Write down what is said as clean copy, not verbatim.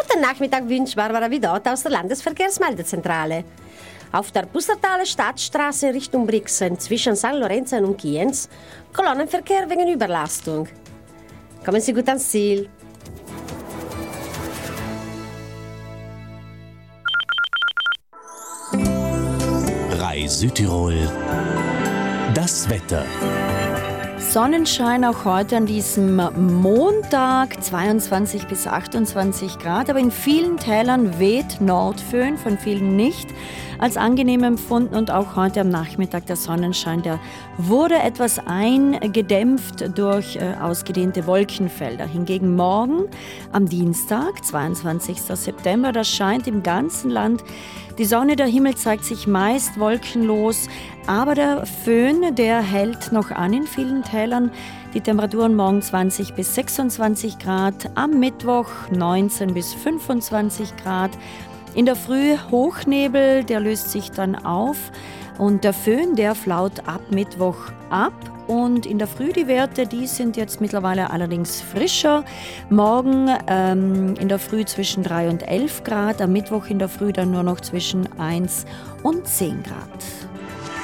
Guten Nachmittag wünscht Barbara Vidot aus der Landesverkehrsmeldezentrale. Auf der Bussertaler Stadtstraße in Richtung Brixen zwischen St. Lorenzo und Kienz Kolonnenverkehr wegen Überlastung. Kommen Sie gut ans Ziel. Rai Südtirol. Das Wetter. Sonnenschein auch heute an diesem Montag, 22 bis 28 Grad, aber in vielen Tälern weht Nordföhn, von vielen nicht als angenehm empfunden, und auch heute am Nachmittag der Sonnenschein, der wurde etwas eingedämpft durch ausgedehnte Wolkenfelder. Hingegen morgen am Dienstag, 22. September, da scheint im ganzen Land die Sonne, der Himmel zeigt sich meist wolkenlos, aber der Föhn, der hält noch an in vielen Tälern. Die Temperaturen morgen 20 bis 26 Grad, am Mittwoch 19 bis 25 Grad. In der Früh Hochnebel, der löst sich dann auf, und der Föhn, der flaut ab Mittwoch ab. Und in der Früh die Werte, die sind jetzt mittlerweile allerdings frischer. Morgen in der Früh zwischen 3 und 11 Grad, am Mittwoch in der Früh dann nur noch zwischen 1 und 10 Grad.